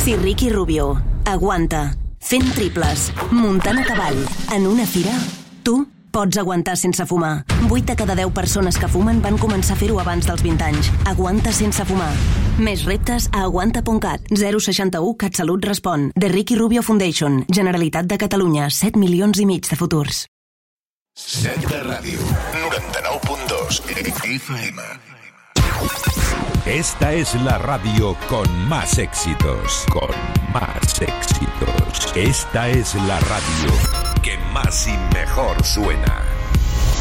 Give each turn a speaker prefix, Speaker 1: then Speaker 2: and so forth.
Speaker 1: Si Ricky Rubio aguanta fent triples, muntant a cavall, en una fira, tu pots aguantar sense fumar. 8 de cada 10 persones que fumen van començar a fer-ho abans dels 20 anys. Aguanta sense fumar. Més reptes a aguanta.cat. 061 CatSalut respon. The Ricky Rubio Foundation. Generalitat de Catalunya. 7 milions i mig de futurs.
Speaker 2: Set de ràdio. 99.2 FM.
Speaker 3: Esta es la radio con más éxitos. Con más éxitos. Esta es la radio que más y mejor suena.